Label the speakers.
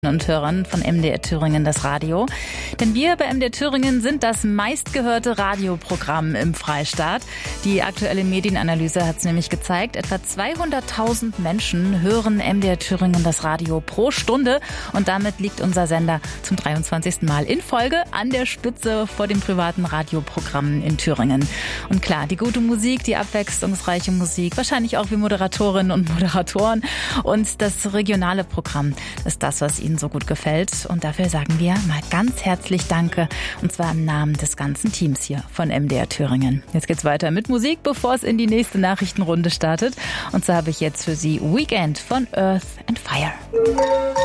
Speaker 1: und Hörern von MDR Thüringen das Radio. Denn wir bei MDR Thüringen sind das meistgehörte Radioprogramm im Freistaat. Die aktuelle Medienanalyse hat es nämlich gezeigt, etwa 200.000 Menschen hören MDR Thüringen das Radio pro Stunde. Und damit liegt unser Sender zum 23. Mal in Folge an der Spitze vor den privaten Radioprogrammen in Thüringen. Und klar, die gute Musik, die abwechslungsreiche Musik, wahrscheinlich auch wie Moderatorinnen und Moderatoren und das regionale Programm ist das, was Ihnen so gut gefällt. Und dafür sagen wir mal ganz herzlich Danke. Und zwar im Namen des ganzen Teams hier von MDR Thüringen. Jetzt geht's weiter mit Musik, bevor es in die nächste Nachrichtenrunde startet. Und so habe ich jetzt für Sie Weekend von Earth and Fire.